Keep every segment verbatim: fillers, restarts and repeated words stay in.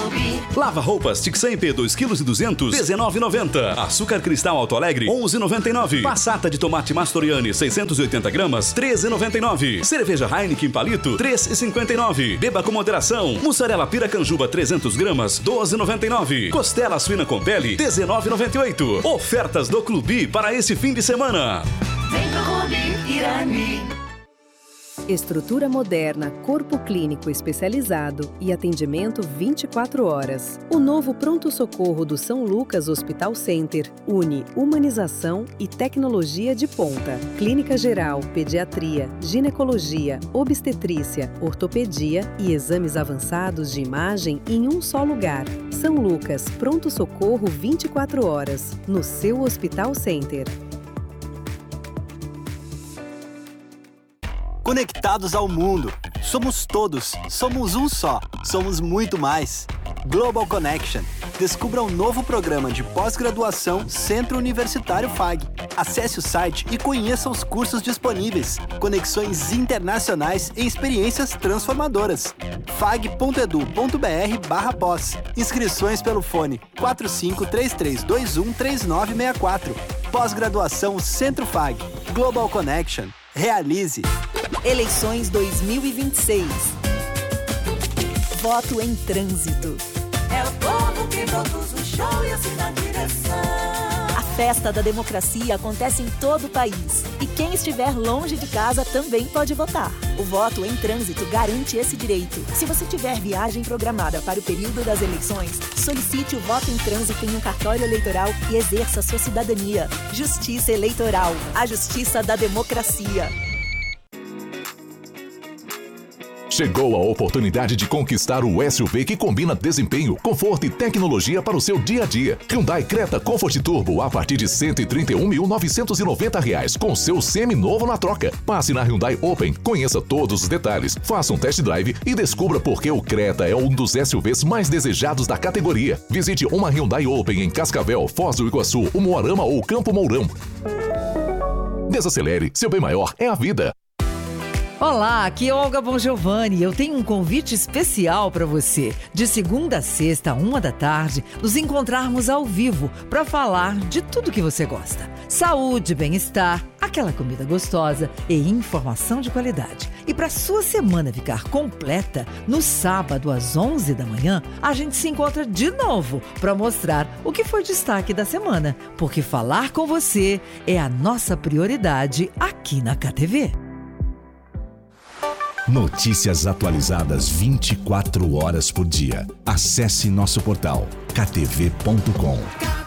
Clube. Lava roupas Tic cem P dois quilos e duzentos, dezenove reais e noventa centavos. Açúcar cristal Alto Alegre, onze reais e noventa e nove centavos. Passata de tomate Mastoriani, seiscentos e oitenta gramas, treze reais e noventa e nove centavos. Cerveja Heineken Palito, três reais e cinquenta e nove centavos. Beba com moderação. Mussarela Piracanjuba, trezentas gramas, doze reais e noventa e nove centavos. Costela suína com pele, dezenove reais e noventa e oito centavos. Ofertas do Clube para esse fim de semana. Vem pro Clube Irani. Estrutura moderna, corpo clínico especializado e atendimento vinte e quatro horas. O novo pronto-socorro do São Lucas Hospital Center une humanização e tecnologia de ponta. Clínica geral, pediatria, ginecologia, obstetrícia, ortopedia e exames avançados de imagem em um só lugar. São Lucas, pronto-socorro vinte e quatro horas, no seu Hospital Center. Conectados ao mundo. Somos todos. Somos um só. Somos muito mais. Global Connection. Descubra um novo programa de pós-graduação Centro Universitário F A G. Acesse o site e conheça os cursos disponíveis. Conexões internacionais e experiências transformadoras. fag.edu.br barra pós. Inscrições pelo fone quatro cinco três três dois um três nove seis quatro. Pós-graduação Centro F A G. Global Connection. Realize. Eleições dois mil e vinte e seis. Voto em trânsito. É o povo que produz o show e assim na direção. A festa da democracia acontece em todo o país. E quem estiver longe de casa também pode votar. O voto em trânsito garante esse direito. Se você tiver viagem programada para o período das eleições, solicite o voto em trânsito em um cartório eleitoral e exerça sua cidadania. Justiça Eleitoral. A justiça da democracia. Chegou a oportunidade de conquistar o S U V que combina desempenho, conforto e tecnologia para o seu dia a dia. Hyundai Creta Comfort Turbo a partir de cento e trinta e um mil novecentos e noventa reais com seu semi-novo na troca. Passe na Hyundai Open, conheça todos os detalhes, faça um test drive e descubra por que o Creta é um dos S U Vs mais desejados da categoria. Visite uma Hyundai Open em Cascavel, Foz do Iguaçu, Umuarama ou Campo Mourão. Desacelere, seu bem maior é a vida. Olá, aqui é Olga Bongiovanni. Eu tenho um convite especial para você. De segunda a sexta, uma da tarde, nos encontrarmos ao vivo para falar de tudo que você gosta. Saúde, bem-estar, aquela comida gostosa e informação de qualidade. E para sua semana ficar completa, no sábado às onze da manhã, a gente se encontra de novo para mostrar o que foi destaque da semana. Porque falar com você é a nossa prioridade aqui na K T V. Notícias atualizadas vinte e quatro horas por dia. Acesse nosso portal k t v ponto com.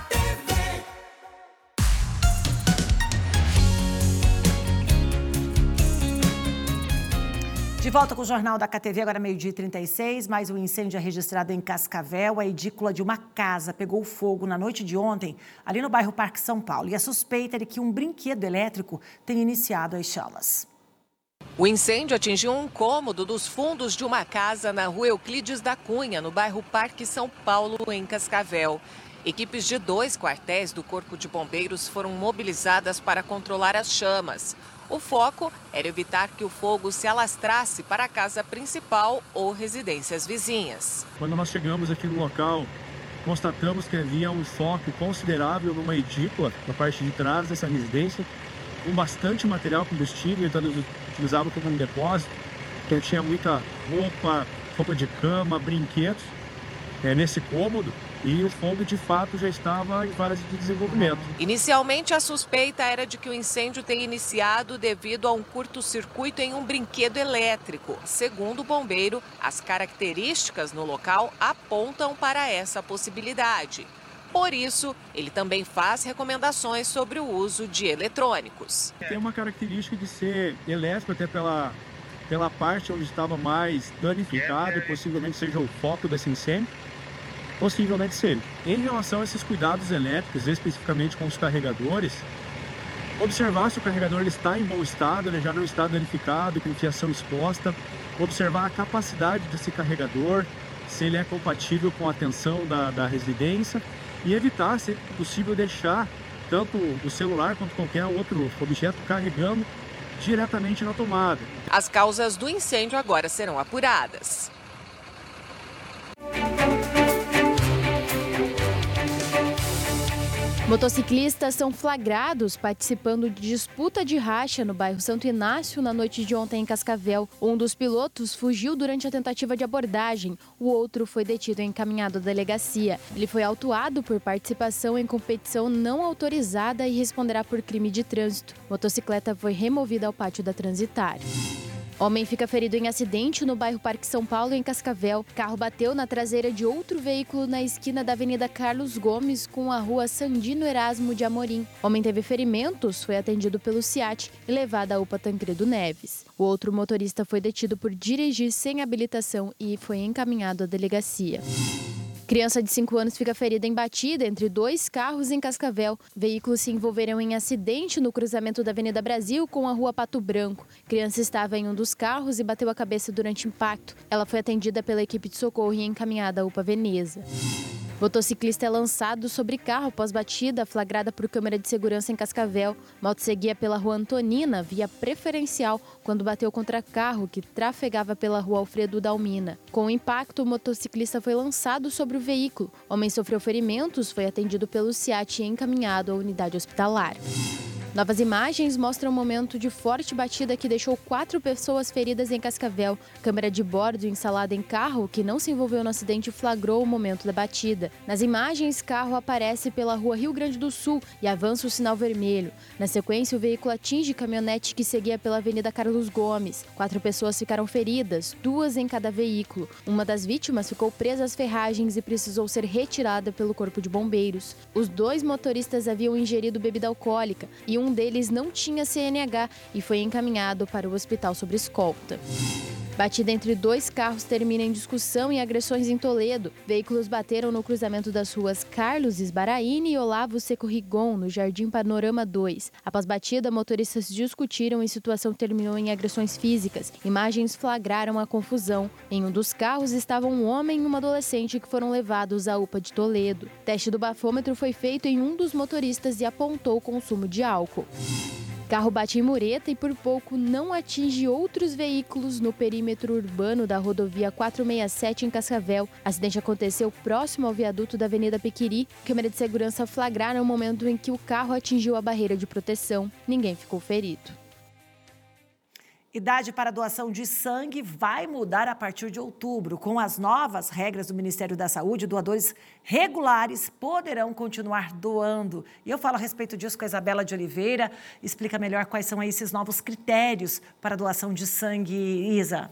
De volta com o Jornal da K T V, agora meio-dia e trinta e seis. Mais um incêndio é registrado em Cascavel. A edícula de uma casa pegou fogo na noite de ontem, ali no bairro Parque São Paulo. E a suspeita é de que um brinquedo elétrico tenha iniciado as chamas. O incêndio atingiu um cômodo dos fundos de uma casa na rua Euclides da Cunha, no bairro Parque São Paulo, em Cascavel. Equipes de dois quartéis do Corpo de Bombeiros foram mobilizadas para controlar as chamas. O foco era evitar que o fogo se alastrasse para a casa principal ou residências vizinhas. Quando nós chegamos aqui no local, constatamos que havia um foco considerável numa edícula, na parte de trás dessa residência, com bastante material combustível, então utilizava como um depósito, que tinha muita roupa, roupa de cama, brinquedos é, nesse cômodo, e o fogo de fato já estava em fase de desenvolvimento. Inicialmente a suspeita era de que o incêndio tenha iniciado devido a um curto-circuito em um brinquedo elétrico. Segundo o bombeiro, as características no local apontam para essa possibilidade. Por isso, ele também faz recomendações sobre o uso de eletrônicos. Tem uma característica de ser elétrico, até pela, pela parte onde estava mais danificado, e possivelmente seja o foco desse incêndio, possivelmente seja. Em relação a esses cuidados elétricos, especificamente com os carregadores, observar se o carregador ele está em bom estado, ele já não está danificado, com fiação exposta, observar a capacidade desse carregador, se ele é compatível com a tensão da, da residência, e evitar, se possível, deixar tanto o celular quanto qualquer outro objeto carregando diretamente na tomada. As causas do incêndio agora serão apuradas. Motociclistas são flagrados participando de disputa de racha no bairro Santo Inácio na noite de ontem em Cascavel. Um dos pilotos fugiu durante a tentativa de abordagem. O outro foi detido e encaminhado à delegacia. Ele foi autuado por participação em competição não autorizada e responderá por crime de trânsito. Motocicleta foi removida ao pátio da Transitário. Homem fica ferido em acidente no bairro Parque São Paulo, em Cascavel. Carro bateu na traseira de outro veículo na esquina da Avenida Carlos Gomes com a rua Sandino Erasmo de Amorim. Homem teve ferimentos, foi atendido pelo SIAT e levado à U P A Tancredo Neves. O outro motorista foi detido por dirigir sem habilitação e foi encaminhado à delegacia. Criança de cinco anos fica ferida em batida entre dois carros em Cascavel. Veículos se envolveram em acidente no cruzamento da Avenida Brasil com a rua Pato Branco. Criança estava em um dos carros e bateu a cabeça durante o impacto. Ela foi atendida pela equipe de socorro e encaminhada à U P A Veneza. Motociclista é lançado sobre carro após batida flagrada por câmera de segurança em Cascavel. Moto seguia pela rua Antonina, via preferencial, quando bateu contra carro que trafegava pela rua Alfredo Dalmina. Com o impacto, o motociclista foi lançado sobre o veículo. O homem sofreu ferimentos, foi atendido pelo SIAT e encaminhado à unidade hospitalar. Novas imagens mostram um momento de forte batida que deixou quatro pessoas feridas em Cascavel. Câmera de bordo instalada em carro, que não se envolveu no acidente, flagrou o momento da batida. Nas imagens, carro aparece pela rua Rio Grande do Sul e avança o sinal vermelho. Na sequência, o veículo atinge caminhonete que seguia pela Avenida Carlos Gomes. Quatro pessoas ficaram feridas, duas em cada veículo. Uma das vítimas ficou presa às ferragens e precisou ser retirada pelo Corpo de Bombeiros. Os dois motoristas haviam ingerido bebida alcoólica e um deles não tinha C N H e foi encaminhado para o hospital sob escolta. Batida entre dois carros termina em discussão e agressões em Toledo. Veículos bateram no cruzamento das ruas Carlos Sbaraini e Olavo Seco Rigon, no Jardim Panorama dois. Após batida, motoristas discutiram e situação terminou em agressões físicas. Imagens flagraram a confusão. Em um dos carros estavam um homem e uma adolescente que foram levados à U P A de Toledo. Teste do bafômetro foi feito em um dos motoristas e apontou o consumo de álcool. Carro bate em mureta e por pouco não atinge outros veículos no perímetro urbano da rodovia quatrocentos e sessenta e sete em Cascavel. Acidente aconteceu próximo ao viaduto da Avenida Pequiri. Câmera de segurança flagraram o momento em que o carro atingiu a barreira de proteção. Ninguém ficou ferido. Idade para doação de sangue vai mudar a partir de outubro. Com as novas regras do Ministério da Saúde, doadores regulares poderão continuar doando. E eu falo a respeito disso com a Isabela de Oliveira. Explica melhor quais são esses novos critérios para doação de sangue, Isa.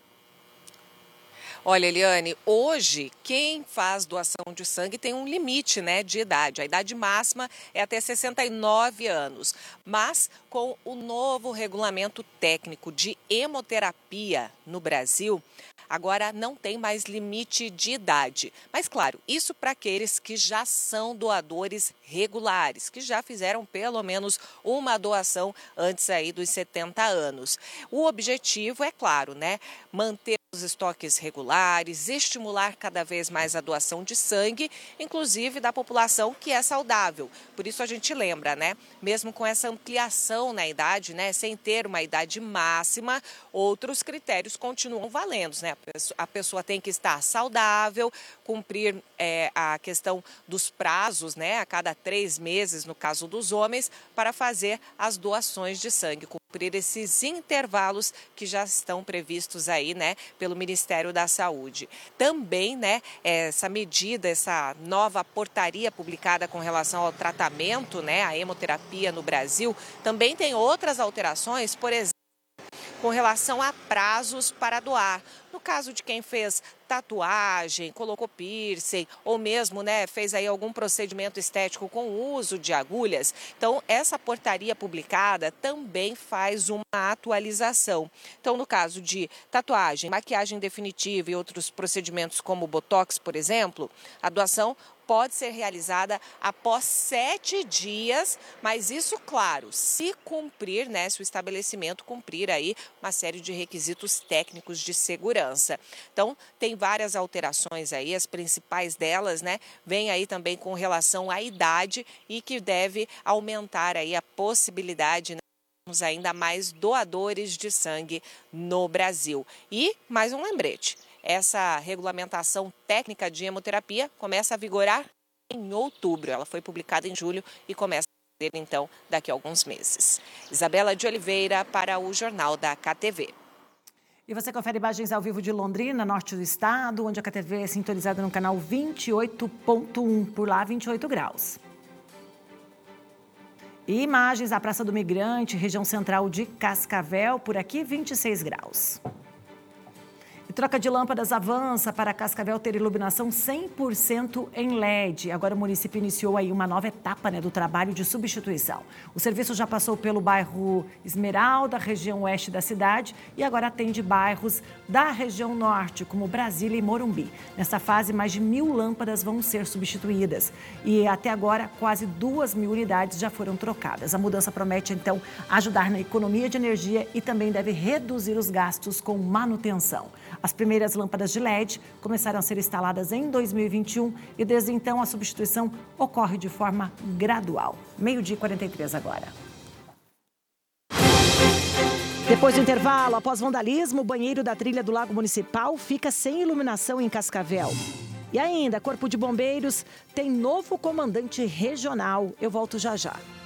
Olha, Eliane, hoje quem faz doação de sangue tem um limite, né, de idade. A idade máxima é até sessenta e nove anos. Mas com o novo regulamento técnico de hemoterapia no Brasil, agora não tem mais limite de idade. Mas, claro, isso para aqueles que já são doadores regulares, que já fizeram pelo menos uma doação antes aí dos setenta anos. O objetivo é, claro, né, manter os estoques regulares, estimular cada vez mais a doação de sangue, inclusive da população que é saudável. Por isso a gente lembra, né? Mesmo com essa ampliação na idade, né? Sem ter uma idade máxima, outros critérios continuam valendo, né? A pessoa tem que estar saudável, cumprir é, a questão dos prazos, né? A cada três meses, no caso dos homens, para fazer as doações de sangue. Cumprir esses intervalos que já estão previstos aí, né, pelo Ministério da Saúde. Também, né, essa medida, essa nova portaria publicada com relação ao tratamento, né, a hemoterapia no Brasil, também tem outras alterações, por exemplo, com relação a prazos para doar. No caso de quem fez tatuagem, colocou piercing ou mesmo, né, fez aí algum procedimento estético com o uso de agulhas. Então, essa portaria publicada também faz uma atualização. Então, no caso de tatuagem, maquiagem definitiva e outros procedimentos como botox, por exemplo, a doação pode ser realizada após sete dias, mas isso, claro, se cumprir, né, se o estabelecimento cumprir aí uma série de requisitos técnicos de segurança. Então, tem várias alterações aí, as principais delas, né, vem aí também com relação à idade e que deve aumentar aí a possibilidade, né, de termos ainda mais doadores de sangue no Brasil. E mais um lembrete. Essa regulamentação técnica de hemoterapia começa a vigorar em outubro. Ela foi publicada em julho e começa a ser, então, daqui a alguns meses. Isabela de Oliveira para o Jornal da K T V. E você confere imagens ao vivo de Londrina, norte do estado, onde a K T V é sintonizada no canal vinte e oito ponto um, por lá vinte e oito graus. E imagens da Praça do Migrante, região central de Cascavel, por aqui vinte e seis graus. E troca de lâmpadas avança para Cascavel ter iluminação cem por cento em L E D. Agora o município iniciou aí uma nova etapa, né, do trabalho de substituição. O serviço já passou pelo bairro Esmeralda, região oeste da cidade, e agora atende bairros da região norte, como Brasília e Morumbi. Nessa fase, mais de mil lâmpadas vão ser substituídas. E até agora, quase duas mil unidades já foram trocadas. A mudança promete, então, ajudar na economia de energia e também deve reduzir os gastos com manutenção. As primeiras lâmpadas de L E D começaram a ser instaladas em dois mil e vinte e um e desde então a substituição ocorre de forma gradual. meio-dia e quarenta e três agora. Depois do intervalo, após vandalismo, o banheiro da trilha do Lago Municipal fica sem iluminação em Cascavel. E ainda, Corpo de Bombeiros tem novo comandante regional. Eu volto já já.